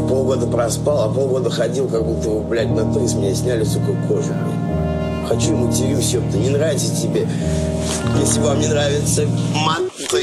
полгода проспал, а полгода ходил, как будто, блядь, на то из меня сняли, сука, кожу, блядь. Хочу и матерюсь, ёпта, не нравится тебе. Если вам не нравится мат,